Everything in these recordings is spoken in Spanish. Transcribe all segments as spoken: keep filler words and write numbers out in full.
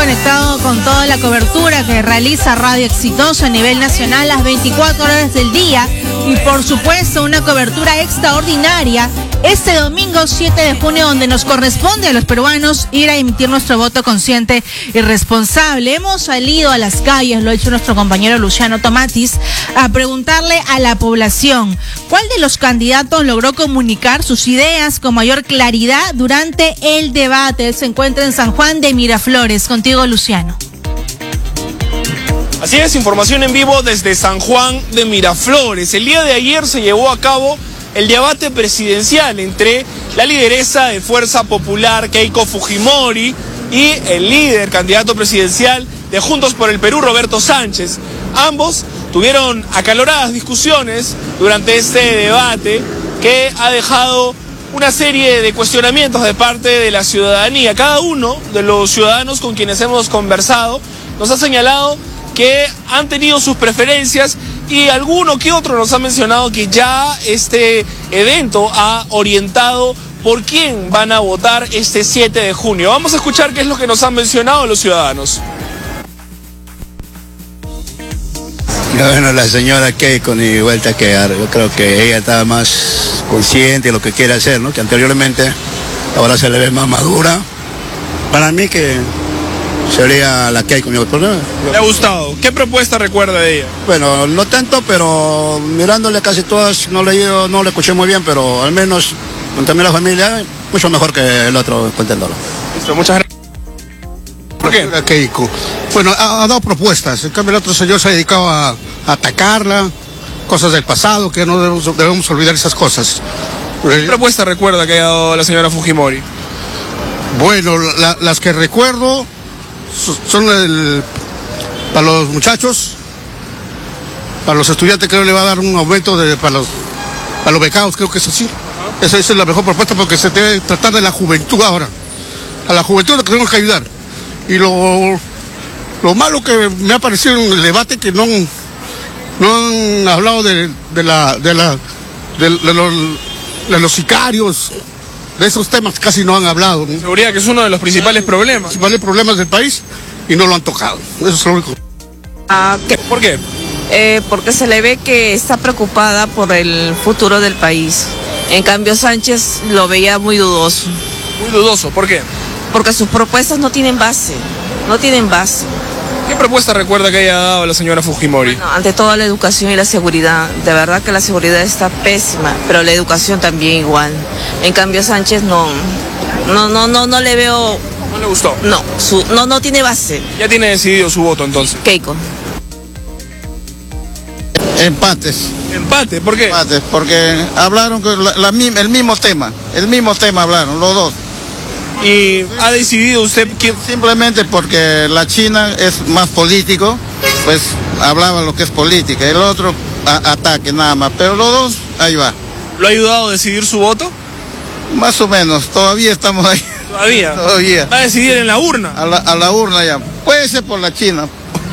conectado con toda la cobertura que realiza Radio Exitosa a nivel nacional las veinticuatro horas del día y por supuesto una cobertura extraordinaria este domingo siete de junio, donde nos corresponde a los peruanos ir a emitir nuestro voto consciente y responsable. Hemos salido a las calles, lo ha hecho nuestro compañero Luciano Tomatis, a preguntarle a la población cuál de los candidatos logró comunicar sus ideas con mayor claridad durante el debate. Él se encuentra en San Juan de Miraflores. Contigo, Luciano. Así es, información en vivo desde San Juan de Miraflores. El día de ayer se llevó a cabo el debate presidencial entre la lideresa de Fuerza Popular, Keiko Fujimori, y el líder candidato presidencial de Juntos por el Perú, Roberto Sánchez. Ambos tuvieron acaloradas discusiones durante este debate que ha dejado una serie de cuestionamientos de parte de la ciudadanía. Cada uno de los ciudadanos con quienes hemos conversado nos ha señalado que han tenido sus preferencias y alguno que otro nos ha mencionado que ya este evento ha orientado por quién van a votar este siete de junio. Vamos a escuchar qué es lo que nos han mencionado los ciudadanos. Bueno, la señora Keiko, ni vuelta a quedar. Yo creo que ella estaba más consciente de lo que quiere hacer, ¿no? Que anteriormente, ahora se le ve más madura. Para mí que sería la Keiko. ¿Le ha gustado? ¿Qué propuesta recuerda de ella? Bueno, no tanto, pero mirándole casi todas, no le, no le escuché muy bien, pero al menos con también la familia, mucho mejor que el otro contendiente. Listo, muchas gracias. ¿Por qué? A Keiko. Bueno, ha, ha dado propuestas. En cambio, el otro señor se ha dedicado a, a atacarla, cosas del pasado, que no debemos, debemos olvidar esas cosas. ¿Qué propuesta recuerda que ha dado la señora Fujimori? Bueno, la, las que recuerdo son el, para los muchachos, para los estudiantes creo que le va a dar un aumento de, para, los, para los becados, creo que es así. Esa, esa es la mejor propuesta porque se debe tratar de la juventud ahora. A la juventud la que tenemos que ayudar. Y lo, lo malo que me ha parecido en el debate que no, no han hablado de, de, la, de, la, de, de, los, de los sicarios, de esos temas casi no han hablado, ¿no? Seguridad, que es uno de los principales problemas. Los principales problemas del país y no lo han tocado. Eso es lo único. Ah, ¿Por qué? eh, porque se le ve que está preocupada por el futuro del país. En cambio, Sánchez lo veía muy dudoso. Muy dudoso, ¿por qué? Porque sus propuestas no tienen base, no tienen base. ¿Qué propuesta recuerda que haya dado la señora Fujimori? Bueno, ante todo la educación y la seguridad. De verdad que la seguridad está pésima, pero la educación también igual. En cambio, Sánchez no, no, no, no, no le veo. ¿No le gustó? No, su, no, no tiene base. Ya tiene decidido su voto entonces. Keiko. Empates. Empate, ¿por qué? Empates, porque hablaron con la, la, el mismo tema, el mismo tema hablaron, los dos. ¿Y ha decidido usted quién? Simplemente porque la China es más político, pues hablaba lo que es política, el otro a, ataque nada más, pero los dos, ahí va. ¿Lo ha ayudado a decidir su voto? Más o menos, todavía estamos ahí. ¿Todavía? Todavía. ¿Va a decidir en la urna? A la, a la urna ya. Puede ser por la China.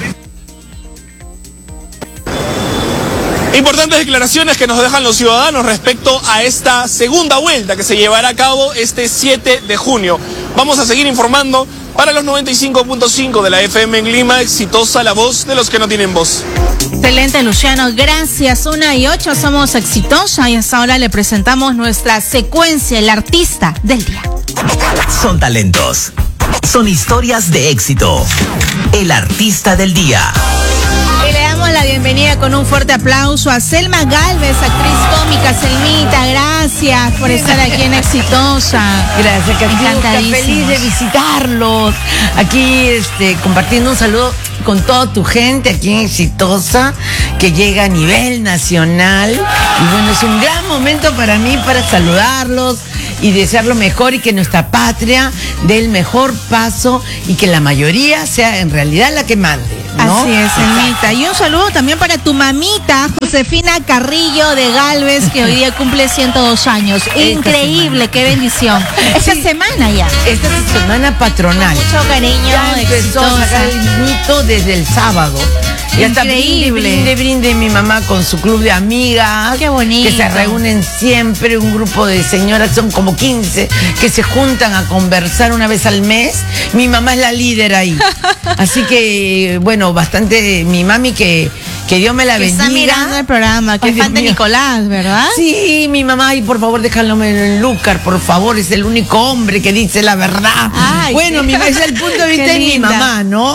Importantes declaraciones que nos dejan los ciudadanos respecto a esta segunda vuelta que se llevará a cabo este siete de junio. Vamos a seguir informando para los noventa y cinco punto cinco de la F M en Lima, Exitosa, la voz de los que no tienen voz. Excelente, Luciano, gracias. Una y ocho, somos Exitosa y hasta ahora le presentamos nuestra secuencia, el artista del día. Son talentos, son historias de éxito. El artista del día. Y le damos la bienvenida con un fuerte aplauso a Selma Galvez, actriz cómica. Selmita, gracias por estar aquí en Exitosa. Gracias, Catiuca, feliz de visitarlos. Aquí este, compartiendo un saludo con toda tu gente aquí en Exitosa, que llega a nivel nacional. Y bueno, es un gran momento para mí para saludarlos y desear lo mejor y que nuestra patria dé el mejor paso y que la mayoría sea en realidad la que mande, ¿no? Así es, Selmita. Y un saludo también para tu mamita, Josefina Carrillo de Galvez, que hoy día cumple ciento dos años. Increíble, qué bendición. Esta sí. semana ya. Esta es semana patronal. Mucho cariño. Ya empezó a sacar el niñito desde el sábado. Y hasta brinde, Increíble. brinde, brinde mi mamá con su club de amigas. Qué bonito. Que se reúnen siempre, un grupo de señoras, son como quince, que se juntan a conversar una vez al mes. Mi mamá es la líder ahí. Así que, bueno, bastante, mi mami que, que Dios me la Que bendiga. está mirando el programa, que Ay, Dios falta mío. Nicolás, ¿verdad? Sí, mi mamá, y por favor, déjalo en Lúcar, por favor, es el único hombre que dice la verdad. Ay, bueno, qué- mi desde el punto de vista qué de mi linda. mamá, ¿no?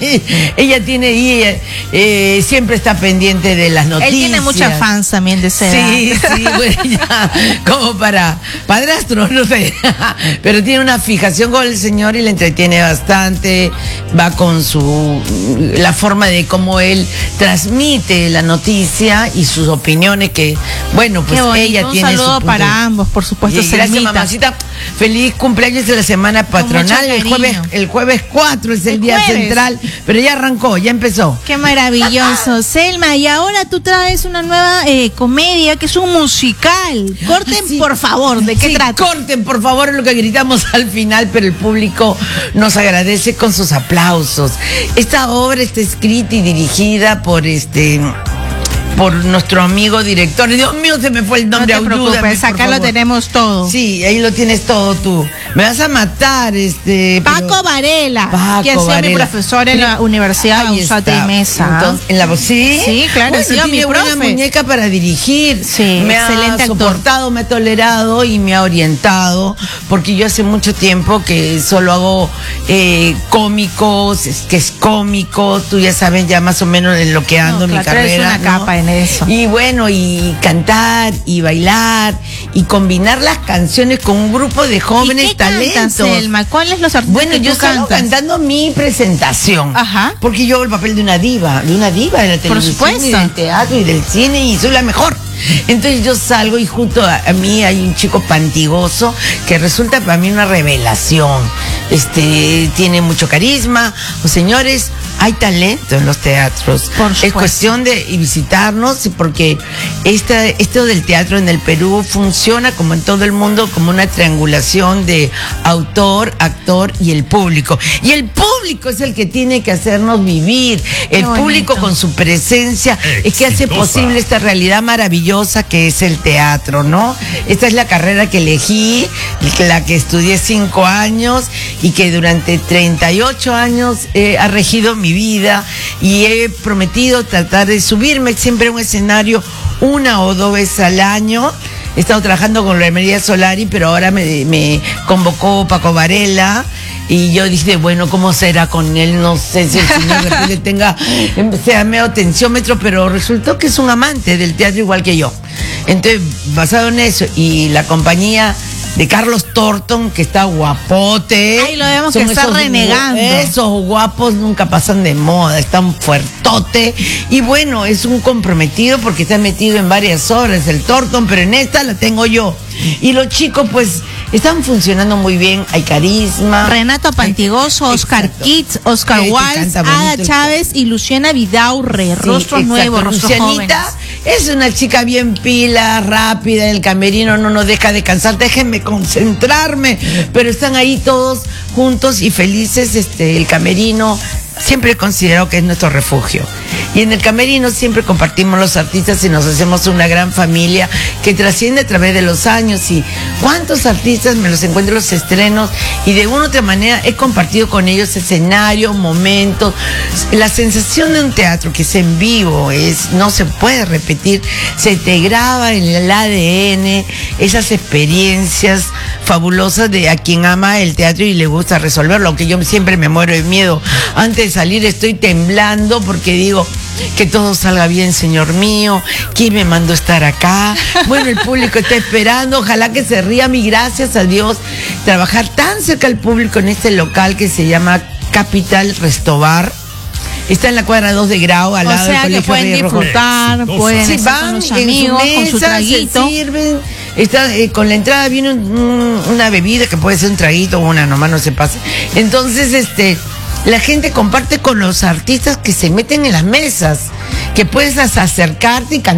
Ella tiene, y ella, eh, siempre está pendiente de las noticias. Él tiene muchas fans también de esa Sí, edad. sí, bueno, ya, como para padrastro, no sé. Pero tiene una fijación con el señor y le entretiene bastante. Va con su, la forma de cómo él transmite la noticia y sus opiniones que, bueno, pues Qué bonito. ella Un tiene su saludo punto para de- ambos, por supuesto. Sí, gracias, Selmita. mamacita. Feliz cumpleaños de la semana patronal. mucho El cariño. jueves, el jueves cuatro es el, El día jueves. central, pero ya arrancó, ya empezó. Qué maravilloso. Selma, y ahora tú traes una nueva eh, comedia que es un musical. Corten, Sí. por favor, ¿de qué Sí, trata? corten, por favor, es lo que gritamos al final, pero el público nos agradece con sus aplausos. Esta obra está escrita y dirigida por este por nuestro amigo director. Dios mío, se me fue el No nombre. te preocupes, ayúdame, por acá lo favor. tenemos todo. Sí, ahí lo tienes todo tú. Me vas a matar, este. Paco pero- Varela, Paco que ha sido mi Varela. profesor en la Universidad Ahí Ausate está. y Mesa. Entonces, en la voz, sí. Sí, claro, Bueno, ha sido tiene mi buena profe. muñeca para dirigir. Sí, me excelente ha actor. soportado, me ha tolerado y me ha orientado, porque yo hace mucho tiempo que solo hago eh, cómicos, es que es cómico, tú ya sabes ya más o menos en lo que ando No, en mi claro, tú eres carrera. una ¿no? capa en eso. Y bueno, y cantar y bailar y combinar las canciones con un grupo de jóvenes ¿Y qué talentos. cantas, Selma? ¿Cuáles los artistas Bueno, que yo tú salgo cantas? cantando mi presentación. Ajá. Porque yo hago el papel de una diva, de una diva de la televisión supuesto. y del teatro y del cine y soy la mejor. Entonces yo salgo y junto a, a mí hay un chico pantigoso que resulta para mí una revelación. Este tiene mucho carisma. O señores, hay talento en los teatros. Por es supuesto. cuestión de visitarnos porque esta, esto del teatro en el Perú funciona como en todo el mundo como una triangulación de autor, actor y el público. Y el público es el que tiene que hacernos vivir. El bonito. público con su presencia es que hace posible esta realidad maravillosa que es el teatro, ¿no? Esta es la carrera que elegí, la que estudié cinco años y que durante treinta y ocho años eh, ha regido mi vida y he prometido tratar de subirme siempre a un escenario una o dos veces al año. He estado trabajando con la María Solari, pero ahora me, me convocó Paco Varela. Y yo dije, bueno, ¿cómo será con él? No sé si el señor de repente tenga, sea medio tensiómetro, pero resultó que es un amante del teatro igual que yo. Entonces, basado en eso, y la compañía de Carlos Thornton, que está guapote. Ay, lo vemos que Son está esos gu- renegando. Esos guapos nunca pasan de moda, están fuertote. Y bueno, es un comprometido porque está metido en varias obras el Thornton, pero en esta la tengo yo. Y los chicos, pues, están funcionando muy bien, hay carisma. Renato Pantigoso, Ay, Oscar exacto. Kitts, Oscar Ay, que Waltz, canta bonito Ada el- Chávez y Luciana Vidaurre. Sí, Rostros exacto. nuevos, rostros Lucianita jóvenes. es una chica bien pila, rápida, el camerino no nos deja de cansar, déjenme concentrarme, pero están ahí todos juntos y felices, este, el camerino siempre he considerado que es nuestro refugio. Y en el camerino siempre compartimos los artistas y nos hacemos una gran familia que trasciende a través de los años. Y cuántos artistas me los encuentro en los estrenos y de una u otra manera he compartido con ellos escenario, momentos. La sensación de un teatro que es en vivo, es, no se puede repetir, se te graba en el A D N esas experiencias fabulosas de a quien ama el teatro y le gusta resolverlo, aunque yo siempre me muero de miedo. Antes de salir estoy temblando porque digo que todo salga bien, Señor mío. ¿Quién me mandó estar acá? Bueno, el público está esperando, ojalá que se ría. Mi gracias a Dios, trabajar tan cerca al público en este local que se llama Capital Restobar. Está en la cuadra dos de Grau, al O lado sea del que Colegio pueden Rey Rojo. disfrutar, pueden Sí, estar con van los en amigos, su con su mesa, traguito. se sirven. Está, eh, con la entrada viene un- un- una bebida que puede ser un traguito o una, nomás no se pase. Entonces, este, la gente comparte con los artistas que se meten en las mesas, que puedes acercarte y cantar.